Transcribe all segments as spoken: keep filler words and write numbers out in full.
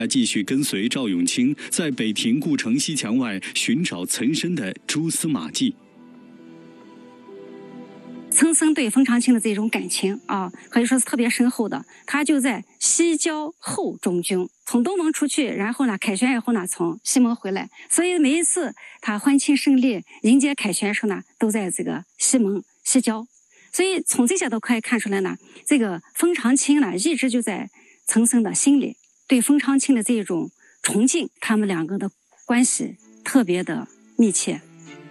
他继续跟随赵永清在北庭故城西墙外寻找岑参的蛛丝马迹。 岑参对冯长清的这种感情啊，可以说是特别深厚的。他就在西郊后中军，从东门出去，然后呢凯旋以后呢从西门回来，所以每一次他欢庆胜利迎接凯旋的时候呢，都在这个西门西郊。所以从这些都可以看出来呢，这个冯长清呢一直就在岑参的心里，对冯长清的这种崇敬，他们两个的关系特别的密切。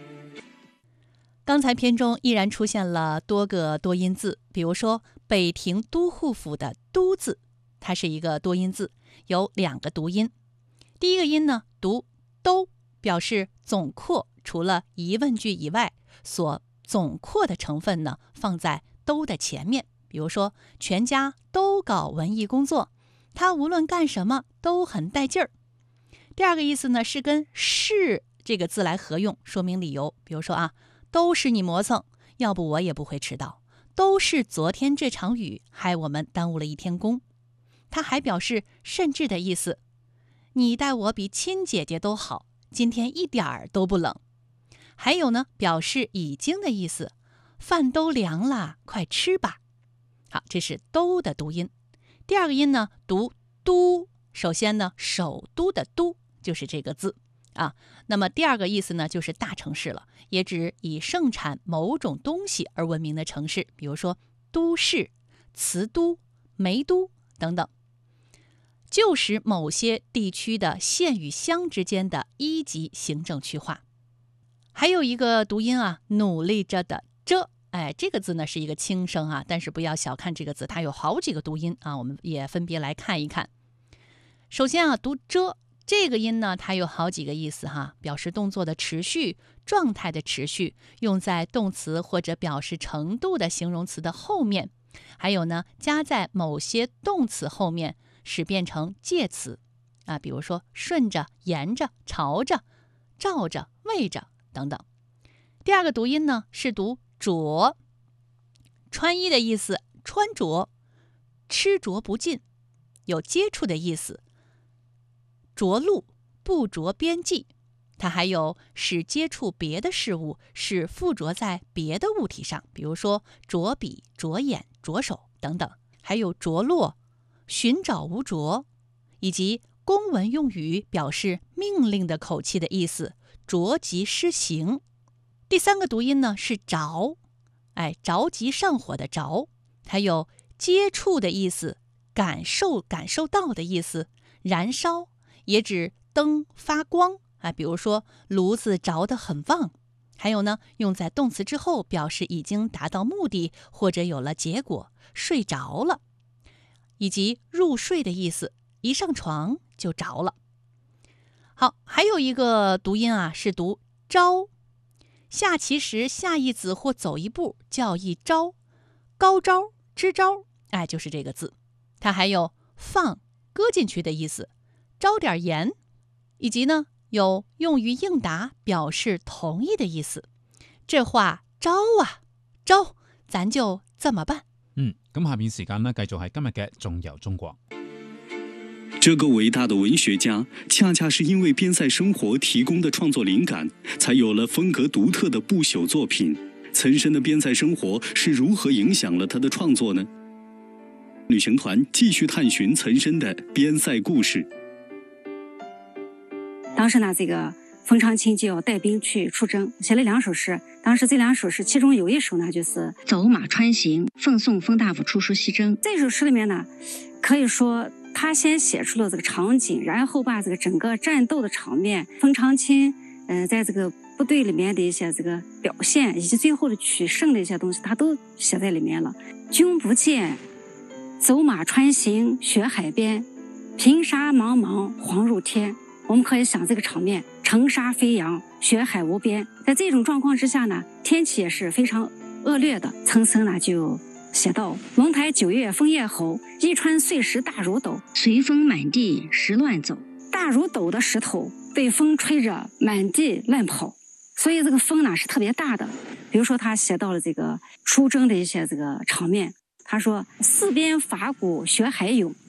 刚才篇中依然出现了多个多音字，比如说北庭都护府的都字，它是一个多音字，有两个读音。第一个音呢读都，表示总括，除了疑问句以外，所总括的成分呢放在都的前面，比如说全家都搞文艺工作，他无论干什么都很带劲儿。第二个意思呢是跟是这个字来合用，说明理由，比如说啊，都是你磨蹭，要不我也不会迟到，都是昨天这场雨害我们耽误了一天工。他还表示甚至的意思，你待我比亲姐姐都好，今天一点儿都不冷。还有呢，表示已经的意思，饭都凉了，快吃吧。好，这是都的读音。第二个音呢读都，首先呢首都的都就是这个字啊。那么第二个意思呢就是大城市了，也指以盛产某种东西而闻名的城市，比如说都市、瓷都、煤都等等，就是某些地区的县与乡之间的一级行政区划。还有一个读音啊，努力着的着，哎，这个字呢是一个轻声啊，但是不要小看这个字，它有好几个读音啊，我们也分别来看一看。首先啊，读着这个音呢，它有好几个意思哈，表示动作的持续、状态的持续，用在动词或者表示程度的形容词的后面，还有呢，加在某些动词后面，使变成介词啊，比如说顺着、沿着、朝着、照着、为着等等。第二个读音呢是读着，穿衣的意思，穿着，吃着不进，有接触的意思。着陆，不着边际，它还有使接触别的事物，使附着在别的物体上，比如说着笔、着眼、着手等等，还有着落、寻找无着，以及公文用语表示命令的口气的意思，着急施行。第三个读音呢是着，哎，着急上火的着，还有接触的意思，感受感受到的意思，燃烧也指灯发光啊，比如说炉子着得很旺。还有呢，用在动词之后，表示已经达到目的或者有了结果，睡着了，以及入睡的意思，一上床就着了。好，还有一个读音啊，是读招，下棋时下一子或走一步叫一招，高招、支招，哎，就是这个字。它还有放、搁进去的意思，招点盐，以及呢有用于应答表示同意的意思。这話招啊招，咱就這麼辦。 嗯，咁下面時間呢，繼續係今日嘅仲遊中國。 这个伟大的文学家，恰恰是因为边塞生活提供的创作灵感，才有了风格独特的不朽作品。岑参的边塞生活是如何影响了他的创作呢？旅行团继续探寻岑参的边塞故事。 当时呢，这个冯长清就要带兵去出征，写了两首诗。当时这两首诗，其中有一首呢，就是走马穿行，奉送冯大夫出书西征。这首诗里面呢，可以说他先写出了这个场景，然后把这个整个战斗的场面，冯长清呃，在这个部队里面的一些这个表现，以及最后的取胜的一些东西，他都写在里面了。君不见，走马穿行雪海边，平沙茫茫黄入天。我们可以想这个场面，尘沙飞扬，雪海无边。在这种状况之下呢，天气也是非常恶劣的。岑参呢就写道：龙台九月枫叶吼，一川碎石大如斗，随风满地石乱走。大如斗的石头被风吹着满地乱跑，所以这个风呢是特别大的。比如说他写到了这个出征的一些这个场面，他说：四边伐鼓雪海涌，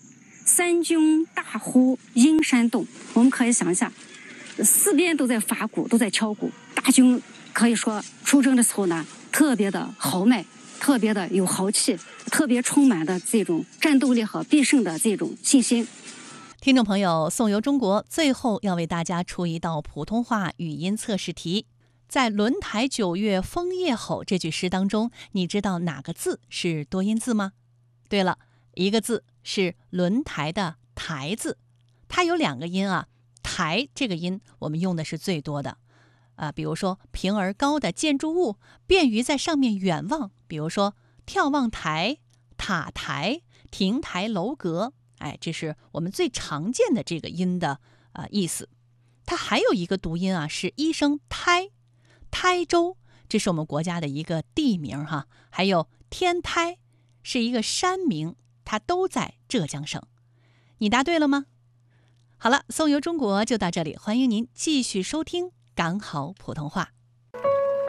三军大呼阴山洞，我们可以想一下，四边都在发鼓，都在敲鼓，大军可以说出征的时候呢，特别的豪迈，特别的有豪气，特别充满的这种战斗力和必胜的这种信心。 听众朋友，颂游中国最后要为大家出一道普通话语音测试题。在轮台九月枫叶吼这句诗当中，你知道哪个字是多音字吗？对了，一个字是轮台的台字，它有两个音啊，台这个音我们用的是最多的啊，比如说平而高的建筑物，便于在上面远望，比如说眺望台、塔台、亭台楼阁，哎，这是我们最常见的这个音的呃意思。它还有一个读音啊，是一声胎，台州，这是我们国家的一个地名哈。还有天台，是一个山名，它都在浙江省。你答对了吗？好了，颂游中国就到这里，欢迎您继续收听港好普通话。